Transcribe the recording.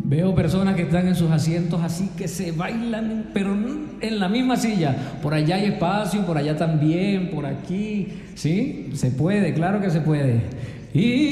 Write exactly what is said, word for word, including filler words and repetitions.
Veo personas que están en sus asientos así que se bailan, pero en la misma silla. Por allá hay espacio, por allá también, por aquí. ¿Sí? Se puede, claro que se puede. Y